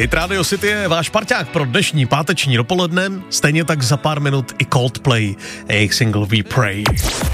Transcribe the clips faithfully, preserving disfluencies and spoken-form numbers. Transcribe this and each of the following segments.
Hit Radio City je váš parťák pro dnešní páteční dopoledne, stejně tak za pár minut i Coldplay, jejich single We Pray.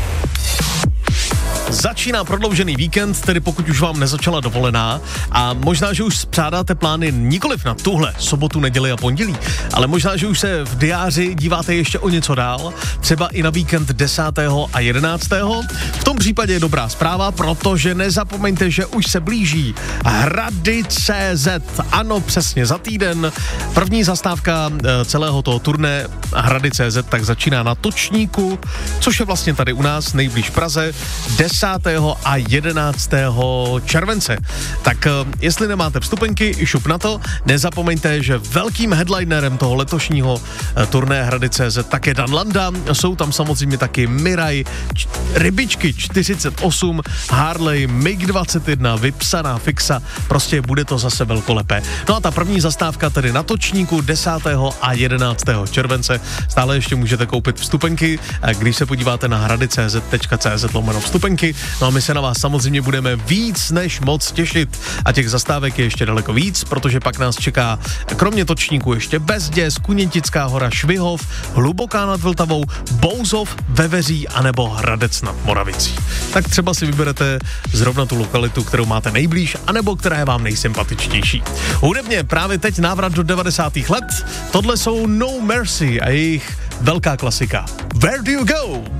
Začíná prodloužený víkend, tedy pokud už vám nezačala dovolená a možná, že už spřádáte plány nikoliv na tuhle sobotu, neděli a pondělí, ale možná, že už se v diáři díváte ještě o něco dál, třeba i na víkend desátého a jedenáctého V tom případě je dobrá zpráva, protože nezapomeňte, že už se blíží Hrady tečka cé zet. Ano, přesně za týden. První zastávka celého toho turné Hrady tečka cé zet tak začíná na Točníku, což je vlastně tady u nás nejblíž Praze, desátého a jedenáctého července. Tak jestli nemáte vstupenky, šup na to. Nezapomeňte, že velkým headlinerem toho letošního turné Hrady tečka cé zet tak je Dan Landa. Jsou tam samozřejmě taky Miraj, č- Rybičky čtyřicet osm, Harley, mig dvacet jedna, Vypsaná fixa. Prostě bude to zase velkolepé. No a ta první zastávka tedy na Točníku desátého a jedenáctého července. Stále ještě můžete koupit vstupenky, když se podíváte na hrady tečka cé zet lomeno vstupenky. No a my se na vás samozřejmě budeme víc než moc těšit. A těch zastávek je ještě daleko víc, protože pak nás čeká kromě Točníku ještě Bezděz, Kunětická hora, Švihov, Hluboká nad Vltavou, Bouzov, Veveří anebo Hradec nad Moravicí. Tak třeba si vyberete zrovna tu lokalitu, kterou máte nejblíž, anebo která je vám nejsympatičtější. Hudebně právě teď návrat do devadesátých let. Tohle jsou No Mercy a jejich velká klasika Where Do You Go?